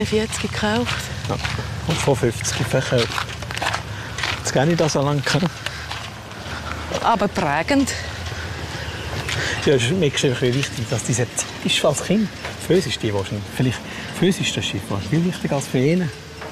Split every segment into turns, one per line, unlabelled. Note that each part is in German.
40 gekauft.
Ja. Und vor 50 verkauft. Jetzt gar nicht so lange.
Aber prägend.
Ja, es ist mir wichtig, dass diese Zeit ist als Kind. Für uns ist die wahrscheinlich. Vielleicht für uns ist das Schiff viel wichtiger als für ihn.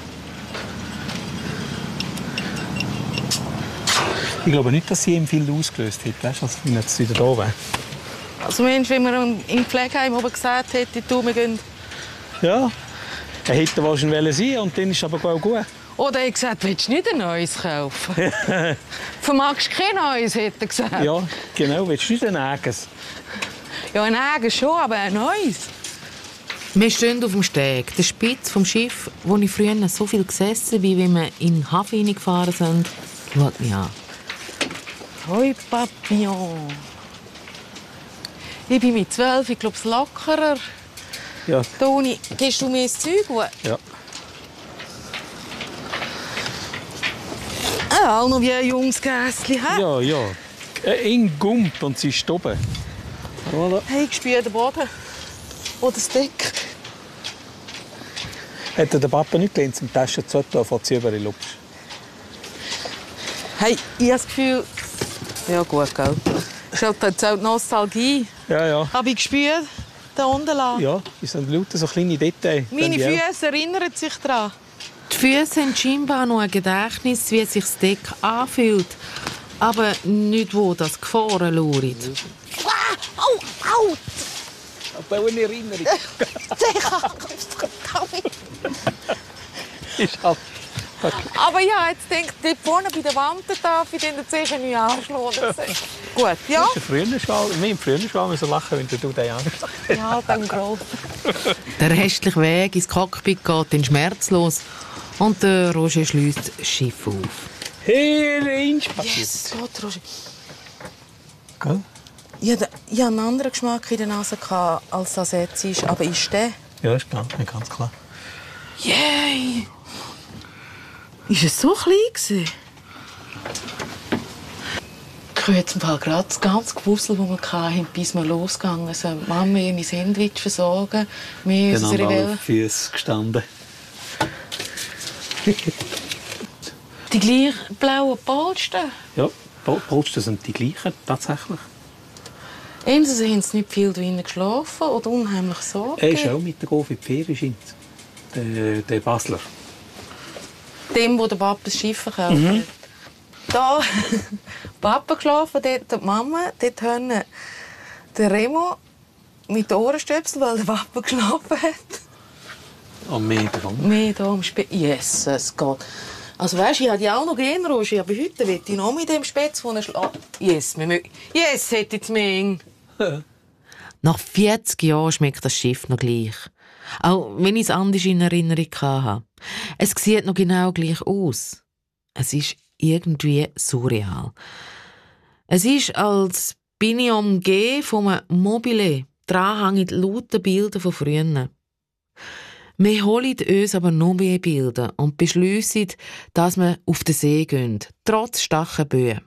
Ich glaube nicht, dass sie ihm viel ausgelöst hat, weißt, als wenn er jetzt wieder da wäre.
Also wenn man im Pflegeheim oben gesagt hätte, du, wir gehen...
Ja, er hätte wahrscheinlich sein und dann ist es aber auch gut.
Oder er hat gesagt, willst du nicht ein neues kaufen? Vermagst du kein neues, hat er gesagt.
Ja, genau, willst du nicht ein eigenes?
Ja, ein eigenes schon, aber ein neues.
Wir stehen auf dem Steg, der Spitz vom Schiff, wo ich früher so viel gesessen bin, wie wir in den Hafen gefahren sind, schaut mich an.
Hoi, Papillon. Ich bin mit 12, ich glaube, es lockerer.
Ja.
Toni, gibst du mir das Zeug?
Ja.
Auch noch wie ein junges Gässchen.
Ja, ja. In Gump und sie ist oben. Voilà.
Hey, ich spüre den Boden. Oder das Deck.
Hätte der Papa nicht gelernt, zum Taschen zu tun, von sie über die Lupsch.
Hey, ich habe das Gefühl... Ja gut, gell. Das ist halt die Nostalgie.
Ja, ja.
Aber ich spüre den Unterlagen.
Ja, es sind lauter so kleine Details.
Meine Füße erinnern sich daran.
Die Füße haben scheinbar noch ein Gedächtnis, wie sich das Deck anfühlt. Aber nicht, wo das Gefahren lauert.
Au!
Aber eine Erinnerung. Ist halt...
Aber ja, jetzt denkt dort vorne bei der Wand darf ich den zuerst nicht anschlagen. Gut, ja?
Das ist wir im früheren müssen lachen, wenn du den anschlagst.
Ja, dann groß.
Der restliche Weg ins Cockpit geht dann schmerzlos und der Roger schliesst das Schiff auf.
Hey,
Yes, Gott, Roger.
Gell?
Ich hatte einen anderen Geschmack in der Nase, als das jetzt ist. Aber ist der?
Ja, ist klar, ganz klar.
Yay! Ist es so klein? Ich habe jetzt gerade das ganze Gewusel, das wir hatten, bis wir losgegangen sind. Mama will mein Sandwich versorgen. Wir
Dann haben wir alle Füße gestanden.
Die gleichen blauen Polster.
Ja, Polster sind die gleichen, tatsächlich.
Entweder haben sie nicht viel drinnen geschlafen oder unheimlich Sorge.
Er ist auch mit der Gof in die Ferien, scheint. Der Basler.
Dem, wo der Papa das Schiff verkauft hat. Da Papa geschlafen, dort die Mama, dort haben der Remo mit den Ohrenstöpseln, weil der Papa geschlafen hat.
Am Meer davon.
Mehr da am Spitz. Jesus Gott. Also weißt, ich hatte ja auch noch gehen, Roger, aber heute will ich noch mit dem Spätz von einer Yes, hätte ich es mehr.
Nach 40 Jahren schmeckt das Schiff noch gleich. Auch wenn ich es anders in Erinnerung hatte. Es sieht noch genau gleich aus. Es ist irgendwie surreal. Es ist, als bin ich umgeben von einem Mobile. Dran hängen laute Bilder von früher. Wir holen uns aber noch mehr Bilder und beschliessen, dass wir auf den See gehen, trotz starken Böen.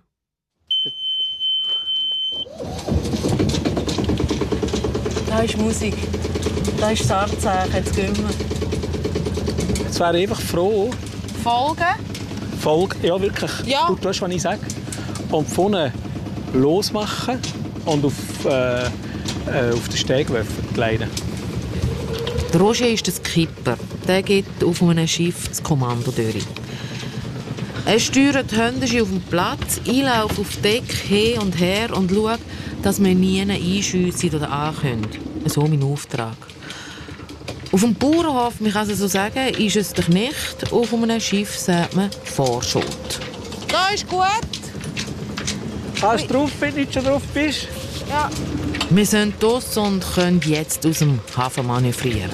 Da ist Musik. Da ist das Anzeichen. Jetzt gehen wir.
Jetzt wäre ich einfach froh.
Folgen?
Ja, wirklich.
Ja.
Du weißt, was ich sage. Und vorne losmachen und auf den Steg werfen, gleiten.
Der Roger ist der Skipper. Der geht auf einem Schiff das Kommando durch. Er steuert die Hände auf den Platz, ich laufe auf Deck hin und her und schaue, dass wir nie einschiessen oder ankommen. So mein Auftrag. Auf dem Bauernhof, man kann es so sagen, ist es der Knecht. Auf einem Schiff sagt man Vorschot.
Da ist gut.
Hast du drauf, wenn du nicht schon drauf bist?
Ja.
Wir sind los und können jetzt aus dem Hafen manövrieren.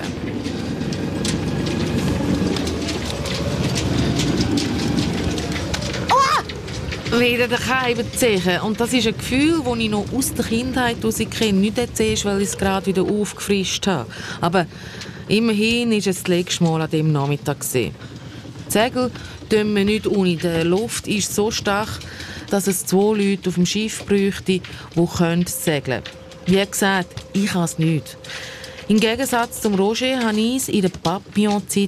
Wieder der Keibenzeichen. Und das ist ein Gefühl, das ich noch aus der Kindheit kenne. Nicht jetzt, weil ich es gerade wieder aufgefrischt habe. Aber immerhin war es das letzte Mal an diesem Nachmittag. Die Segel tun wir nicht ohne. Die Luft ist so stark, dass es 2 Leute auf dem Schiff bräuchte, die segeln können. Wie gesagt, ich kann es nicht. Im Gegensatz zum Roger habe ich es in der Papillon-Zeit